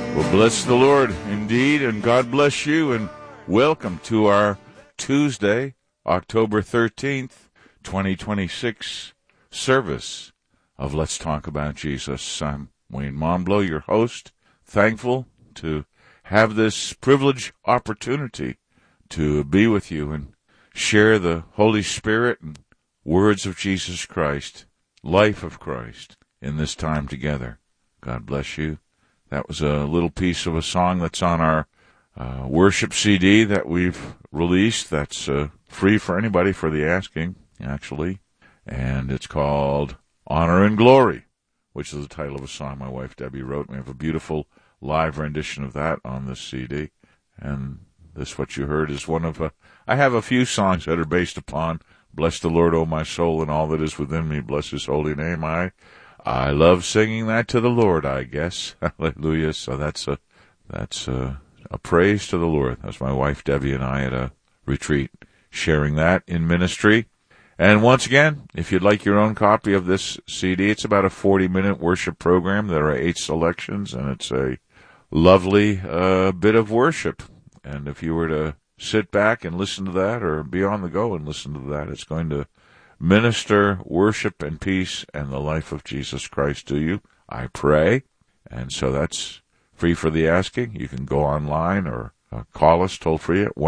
Well, bless the Lord indeed, and God bless you, and welcome to our Tuesday, October 13th, 2026 service of Let's Talk About Jesus. I'm Wayne Monblow, your host, thankful to have this privileged opportunity to be with you and share the Holy Spirit and words of Jesus Christ, life of Christ, in this time together. God bless you. That was a little piece of a song that's on our worship CD that we've released. That's free for anybody for the asking, actually. And it's called Honor and Glory, which is the title of a song my wife Debbie wrote. We have a beautiful live rendition of that on this CD. And this, what you heard, is one of I have a few songs that are based upon Bless the Lord, O my soul, and all that is within me. Bless his holy name. I love singing that to the Lord, I guess. Hallelujah. So that's a praise to the Lord. That's my wife Debbie and I at a retreat sharing that in ministry. And once again, if you'd like your own copy of this CD, it's about a 40-minute worship program. There are 8 selections, and it's a lovely bit of worship. And if you were to sit back and listen to that, or be on the go and listen to that, it's going to minister worship and peace and the life of Jesus Christ to you, I pray. And so that's free for the asking. You can go online or call us toll free at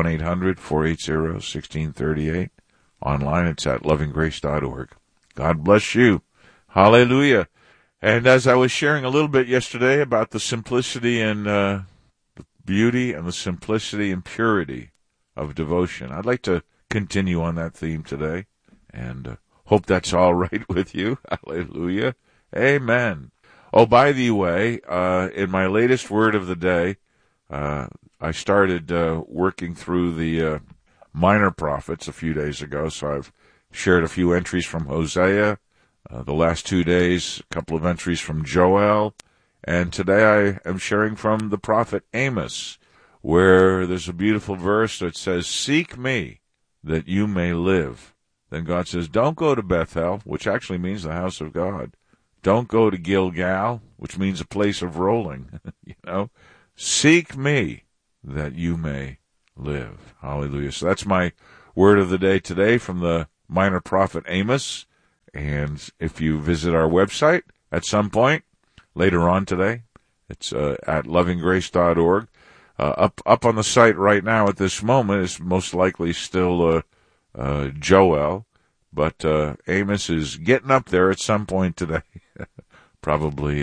1-800-480-1638. Online, it's at lovinggrace.org. God bless you. Hallelujah. And as I was sharing a little bit yesterday about the simplicity and the beauty and the simplicity and purity of devotion, I'd like to continue on that theme today. And hope that's all right with you. Hallelujah. Amen. Oh, by the way, in my latest word of the day, I started working through the minor prophets a few days ago, so I've shared a few entries from Hosea, the last 2 days, a couple of entries from Joel, and today I am sharing from the prophet Amos, where there's a beautiful verse that says, "Seek me, that you may live." Then God says, don't go to Bethel, which actually means the house of God. Don't go to Gilgal, which means a place of rolling. Seek me that you may live. Hallelujah. So that's my word of the day today from the minor prophet Amos. And if you visit our website at some point later on today, it's at lovinggrace.org. Up on the site right now at this moment is most likely still Joel, but Amos is getting up there at some point today, probably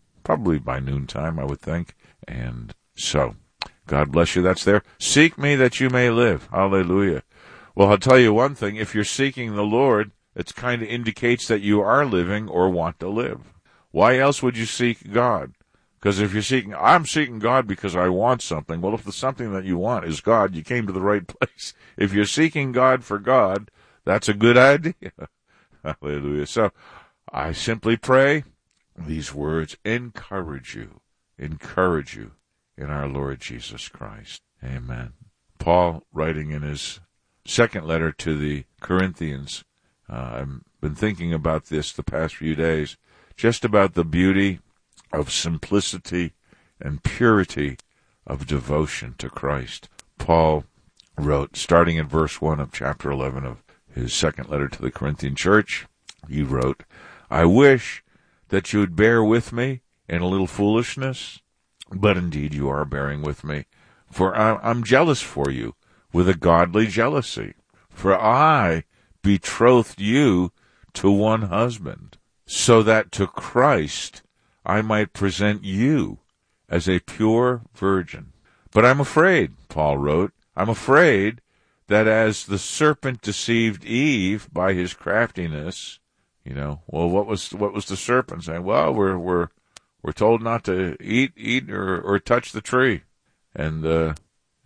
by noontime, I would think. And so, God bless you. That's there. Seek me that you may live. Hallelujah. Well, I'll tell you one thing. If you're seeking the Lord, it kind of indicates that you are living or want to live. Why else would you seek God? Because if you're I'm seeking God because I want something. Well, if the something that you want is God, you came to the right place. If you're seeking God for God, that's a good idea. Hallelujah. So I simply pray these words encourage you in our Lord Jesus Christ. Amen. Paul, writing in his second letter to the Corinthians, I've been thinking about this the past few days, just about the beauty of simplicity and purity of devotion to Christ. Paul wrote, starting in verse 1 of chapter 11 of his second letter to the Corinthian church, he wrote, I wish that you would bear with me in a little foolishness, but indeed you are bearing with me, for I'm jealous for you with a godly jealousy. For I betrothed you to one husband, so that to Christ I might present you as a pure virgin. But I'm afraid, Paul wrote, I'm afraid that as the serpent deceived Eve by his craftiness, what was the serpent saying? Well, we're told not to eat or touch the tree, and the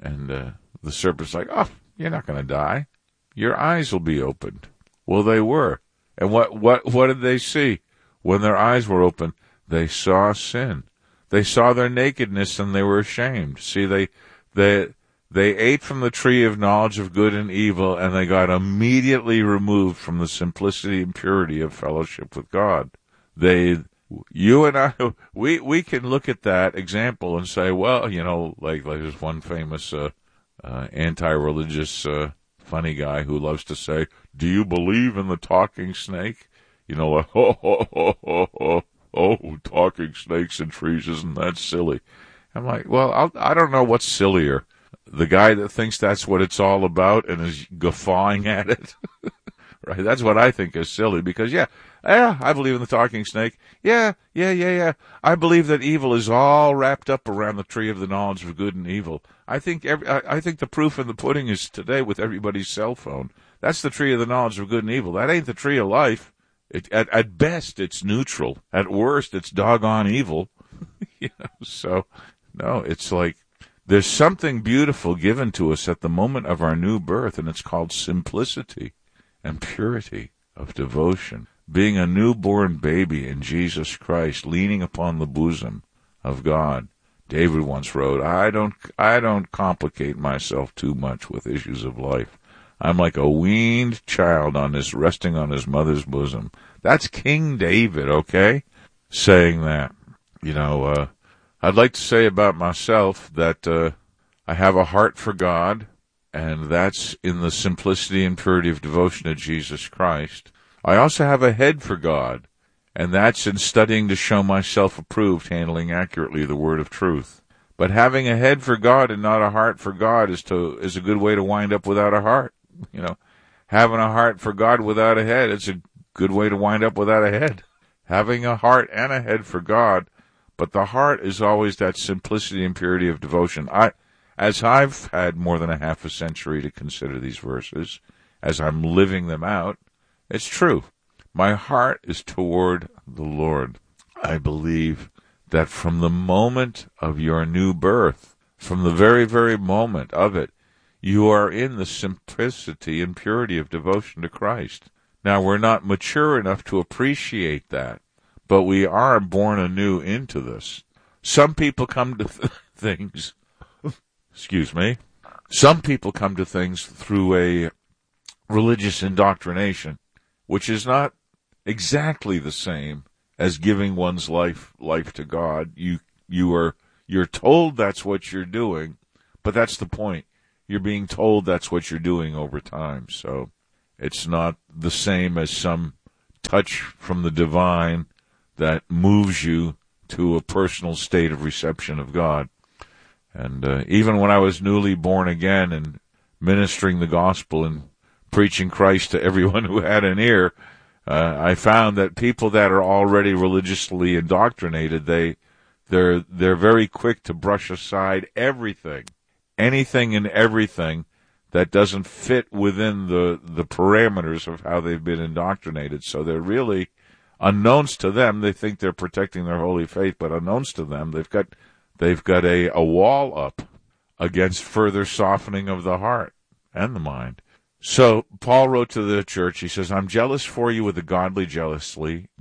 serpent's like, oh, you're not going to die. Your eyes will be opened. Well, they were, and what did they see when their eyes were opened? They saw sin. They saw their nakedness and they were ashamed. See, they ate from the tree of knowledge of good and evil, and they got immediately removed from the simplicity and purity of fellowship with God. They You and I, we can look at that example and say, well, like there's one famous anti-religious funny guy who loves to say, "Do you believe in the talking snake?" Like, talking snakes and trees, isn't that silly? I'm like, well, I don't know what's sillier. The guy that thinks that's what it's all about and is guffawing at it. Right? That's what I think is silly because, I believe in the talking snake. Yeah. I believe that evil is all wrapped up around the tree of the knowledge of good and evil. I think the proof in the pudding is today with everybody's cell phone. That's the tree of the knowledge of good and evil. That ain't the tree of life. At best, it's neutral. At worst, it's doggone evil. So, no, it's like there's something beautiful given to us at the moment of our new birth, and it's called simplicity and purity of devotion. Being a newborn baby in Jesus Christ, leaning upon the bosom of God. David once wrote, I don't complicate myself too much with issues of life. I'm like a weaned child resting on his mother's bosom. That's King David, okay? Saying that. I'd like to say about myself that I have a heart for God, and that's in the simplicity and purity of devotion to Jesus Christ. I also have a head for God, and that's in studying to show myself approved, handling accurately the word of truth. But having a head for God and not a heart for God is a good way to wind up without a heart. Having a heart for God without a head, it's a good way to wind up without a head. Having a heart and a head for God, but the heart is always that simplicity and purity of devotion. As I've had more than a half a century to consider these verses, as I'm living them out, it's true. My heart is toward the Lord. I believe that from the moment of your new birth, from the very, very moment of it, you are in the simplicity and purity of devotion to Christ. Now, we're not mature enough to appreciate that, but we are born anew into this. Some people come to things, some people come to things through a religious indoctrination, which is not exactly the same as giving one's life to God. You're told that's what you're doing, but that's the point. You're being told that's what you're doing over time. So it's not the same as some touch from the divine that moves you to a personal state of reception of God. And even when I was newly born again and ministering the gospel and preaching Christ to everyone who had an ear, I found that people that are already religiously indoctrinated, they're very quick to brush aside anything and everything that doesn't fit within the parameters of how they've been indoctrinated. So they're really, unknowns to them, they think they're protecting their holy faith, but unknowns to them, they've got a wall up against further softening of the heart and the mind. So Paul wrote to the church, he says, I'm jealous for you with a godly jealousy,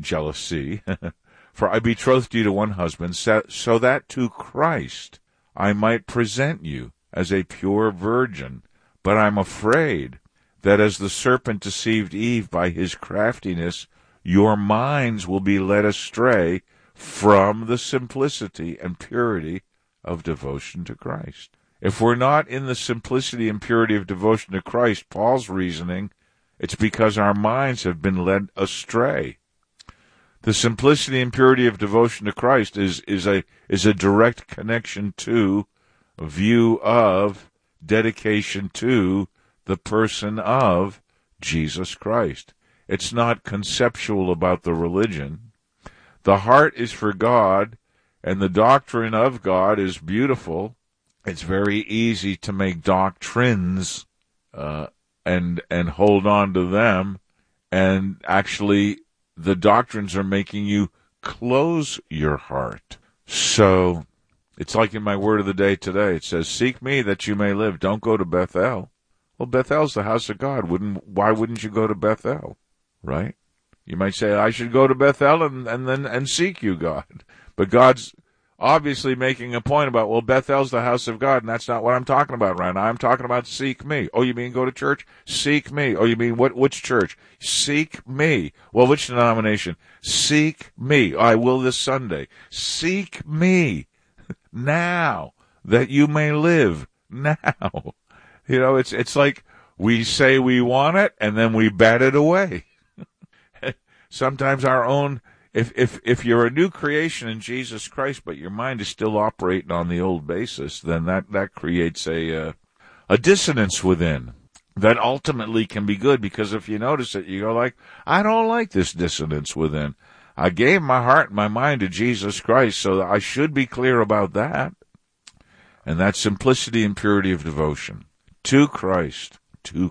for I betrothed you to one husband, so that to Christ I might present you as a pure virgin. But I'm afraid that as the serpent deceived Eve by his craftiness, your minds will be led astray from the simplicity and purity of devotion to Christ. If we're not in the simplicity and purity of devotion to Christ, Paul's reasoning, it's because our minds have been led astray. The simplicity and purity of devotion to Christ is a direct connection to a view of dedication to the person of Jesus Christ. It's not conceptual about the religion. The heart is for God, and the doctrine of God is beautiful. It's very easy to make doctrines and hold on to them, and actually the doctrines are making you close your heart. So it's like in my word of the day today. It says, seek me that you may live. Don't go to Bethel. Well, Bethel's the house of God. Why wouldn't you go to Bethel? Right? You might say, I should go to Bethel and seek you, God. But God's obviously making a point about, well, Bethel's the house of God, and that's not what I'm talking about right now. I'm talking about seek me. Oh, you mean go to church? Seek me. Oh, you mean which church? Seek me. Well, which denomination? Seek me. I will this Sunday. Seek me now that you may live now. It's like we say we want it, and then we bat it away. Sometimes our own... If you're a new creation in Jesus Christ, but your mind is still operating on the old basis, then that creates a dissonance within that ultimately can be good, because if you notice it, you go like, I don't like this dissonance within. I gave my heart and my mind to Jesus Christ, so I should be clear about that. And that's simplicity and purity of devotion to Christ,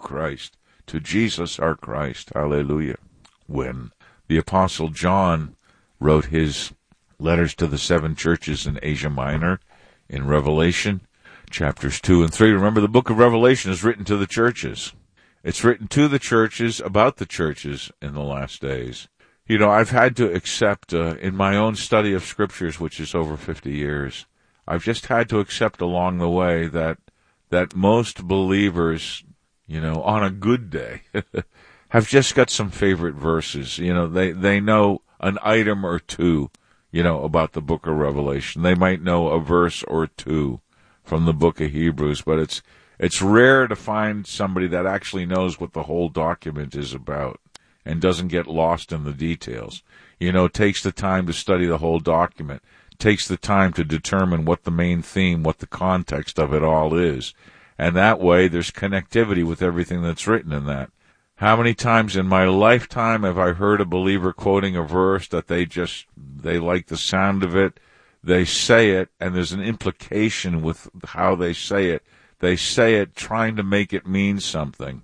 to Jesus our Christ. Hallelujah. When the Apostle John wrote his letters to the 7 churches in Asia Minor in Revelation, chapters 2 and 3. Remember, the book of Revelation is written to the churches. It's written to the churches, about the churches in the last days. I've had to accept, in my own study of scriptures, which is over 50 years, I've just had to accept along the way that most believers, on a good day, have just got some favorite verses. They know an item or two, about the book of Revelation. They might know a verse or two from the book of Hebrews, but it's rare to find somebody that actually knows what the whole document is about and doesn't get lost in the details. Takes the time to study the whole document, takes the time to determine what the main theme, what the context of it all is. And that way there's connectivity with everything that's written in that. How many times in my lifetime have I heard a believer quoting a verse that they like the sound of it, they say it, and there's an implication with how they say it. They say it trying to make it mean something,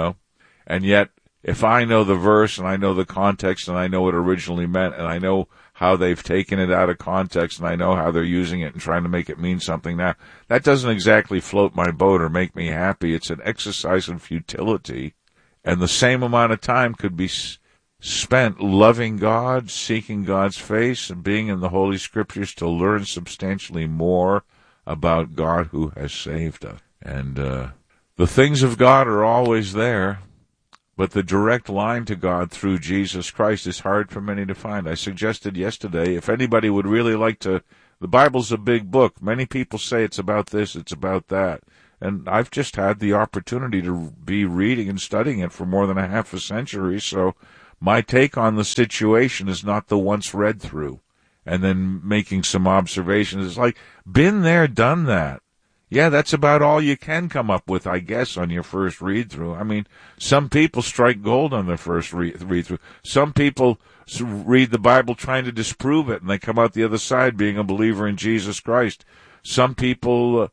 And yet, if I know the verse and I know the context and I know what it originally meant and I know how they've taken it out of context and I know how they're using it and trying to make it mean something now, that doesn't exactly float my boat or make me happy. It's an exercise in futility. And the same amount of time could be spent loving God, seeking God's face, and being in the Holy Scriptures to learn substantially more about God who has saved us. And the things of God are always there, but the direct line to God through Jesus Christ is hard for many to find. I suggested yesterday, if anybody would really like to, the Bible's a big book. Many people say it's about this, it's about that. And I've just had the opportunity to be reading and studying it for more than a half a century, so my take on the situation is not the once read through and then making some observations. It's like, been there, done that. Yeah, that's about all you can come up with, I guess, on your first read-through. I mean, some people strike gold on their first read-through. Some people read the Bible trying to disprove it, and they come out the other side being a believer in Jesus Christ. Some people,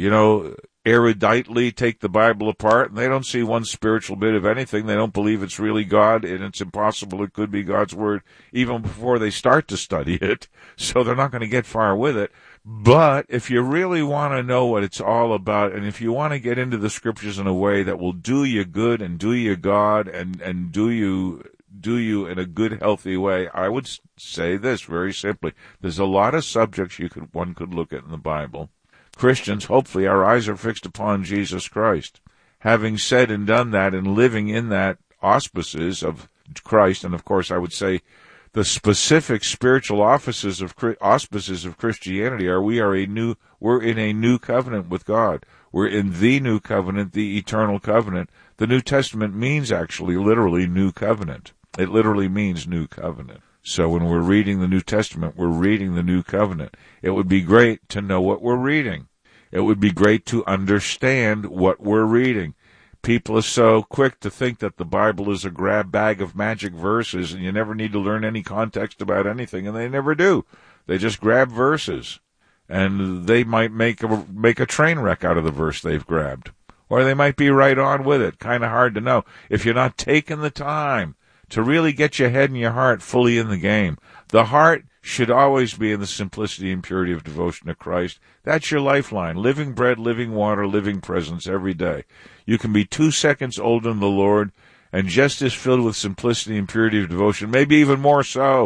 eruditely take the Bible apart, and they don't see one spiritual bit of anything. They don't believe it's really God, and it's impossible it could be God's Word even before they start to study it, so they're not going to get far with it. But if you really want to know what it's all about, and if you want to get into the Scriptures in a way that will do you good and do you God and do you in a good, healthy way, I would say this very simply. There's a lot of subjects one could look at in the Bible. Christians, hopefully our eyes are fixed upon Jesus Christ. Having said and done that and living in that auspices of Christ, and of course I would say the specific spiritual auspices of Christianity are we're in a new covenant with God. We're in the new covenant, the eternal covenant. The New Testament means actually literally new covenant. It literally means new covenant. So when we're reading the New Testament, we're reading the New Covenant. It would be great to know what we're reading. It would be great to understand what we're reading. People are so quick to think that the Bible is a grab bag of magic verses and you never need to learn any context about anything, and they never do. They just grab verses, and they might make a train wreck out of the verse they've grabbed. Or they might be right on with it. Kind of hard to know. If you're not taking the time to really get your head and your heart fully in the game. The heart should always be in the simplicity and purity of devotion to Christ. That's your lifeline. Living bread, living water, living presence every day. You can be 2 seconds older than the Lord and just as filled with simplicity and purity of devotion, maybe even more so,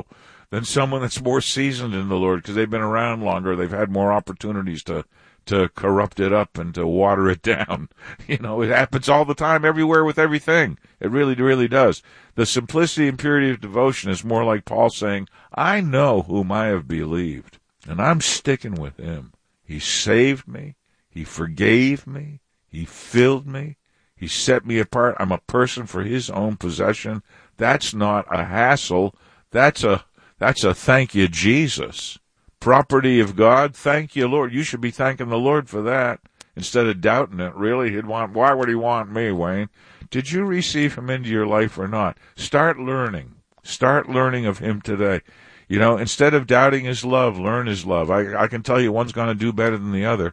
than someone that's more seasoned in the Lord because they've been around longer. They've had more opportunities to corrupt it up and to water it down. It happens all the time, everywhere, with everything. It really, really does. The simplicity and purity of devotion is more like Paul saying, I know whom I have believed, and I'm sticking with him. He saved me. He forgave me. He filled me. He set me apart. I'm a person for his own possession. That's not a hassle. That's a thank you, Jesus. Property of God, thank you, Lord. You should be thanking the Lord for that instead of doubting it. Really, why would he want me, Wayne? Did you receive him into your life or not? Start learning. Start learning of him today. Instead of doubting his love, learn his love. I can tell you one's going to do better than the other.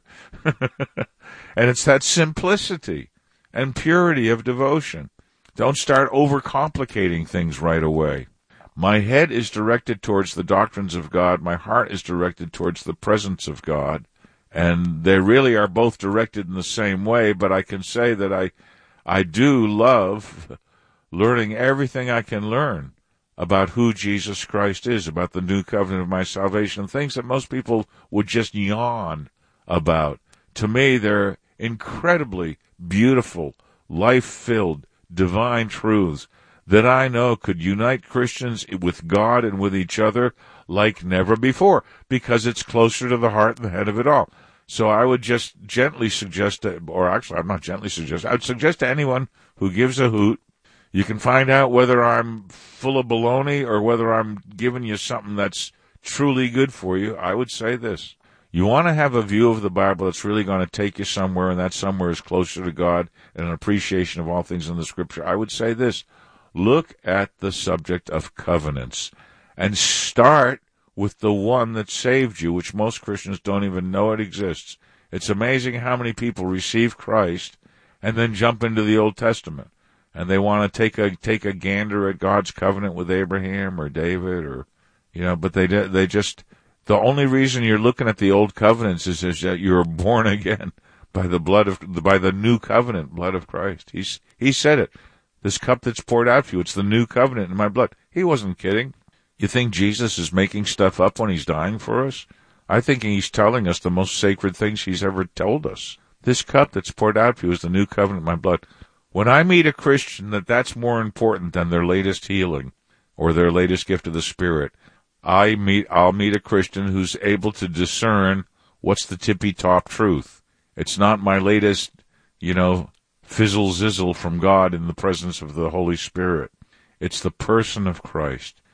And it's that simplicity and purity of devotion. Don't start overcomplicating things right away. My head is directed towards the doctrines of God. My heart is directed towards the presence of God. And they really are both directed in the same way, but I can say that I do love learning everything I can learn about who Jesus Christ is, about the new covenant of my salvation, things that most people would just yawn about. To me, they're incredibly beautiful, life-filled, divine truths that I know could unite Christians with God and with each other like never before, because it's closer to the heart and the head of it all. So I would just gently suggest, I would suggest to anyone who gives a hoot, you can find out whether I'm full of baloney or whether I'm giving you something that's truly good for you. I would say this. You want to have a view of the Bible that's really going to take you somewhere, and that somewhere is closer to God and an appreciation of all things in the Scripture. I would say this. Look at the subject of covenants and start with the one that saved you, which most Christians don't even know it exists. It's amazing how many people receive Christ and then jump into the Old Testament. And they want to take a gander at God's covenant with Abraham or David but they just, the only reason you're looking at the old covenants is that you're born again by the new covenant blood of Christ. He said it. This cup that's poured out for you, it's the new covenant in my blood. He wasn't kidding. You think Jesus is making stuff up when he's dying for us? I think he's telling us the most sacred things he's ever told us. This cup that's poured out for you is the new covenant in my blood. When I meet a Christian that's more important than their latest healing or their latest gift of the Spirit, I'll meet a Christian who's able to discern what's the tippy-top truth. It's not my latest, fizzle-zizzle from God in the presence of the Holy Spirit. It's the person of Christ.